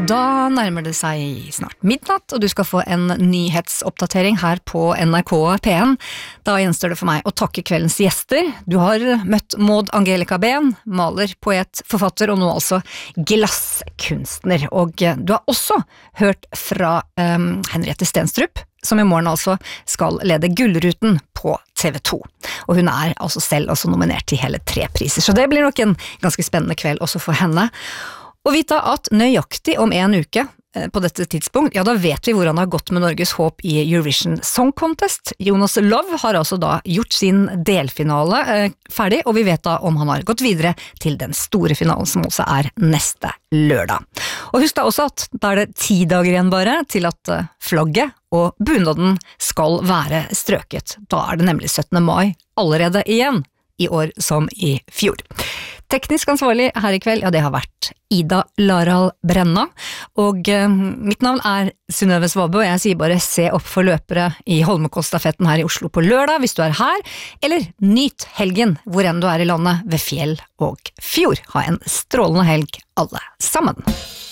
Da nærmer det seg snart midnatt, og du skal få en nyhetsoppdatering her på NRK P1. Da gjenstår det for meg å takke kveldens gjester. Du har møtt Maud Angelica Behn, maler, poet, forfatter og nå altså glasskunstner. Og du har også hørt fra Henriette Stenstrup, som i morgen altså skal lede Gullruten på TV 2. Og hun er altså selv også nominert til hele 3 priser, så det blir nok en ganske spennende kveld også for henne. Og vite at nøyaktig om en uke på dette tidspunkt, ja da vet vi hvordan det har gått med Norges håp i Eurovision Song Contest. Jonas Love har altså da gjort sin delfinale ferdig, og vi vet da om han har gått videre til den store finalen som også er neste lørdag. Og husk da også at da er det 10 dager igjen bare til at flagget og bunaden skal være strøket. Da er det nemlig 17. mai allerede igjen, i år som i fjor. Teknisk ansvarlig her i kveld, ja det har vært Ida Laral Brenna, og mitt navn er Synnøve Svabø, og jeg sier bare se opp for løpere i Holmenkollstafetten her i Oslo på lørdag hvis du er her, eller nyt helgen hvor enn du er i landet ved fjell og fjord. Ha en strålende helg alle sammen!